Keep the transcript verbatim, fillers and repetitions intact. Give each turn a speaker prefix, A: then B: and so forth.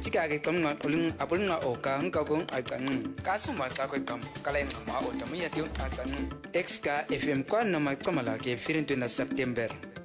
A: chika ke kam nga ulung apul nga o ka ang ka kong ay kan kasuma ka ko kam kalay nga ma o tamu ya tiu atan X K F M kwa na mai kamala ke firin tu na September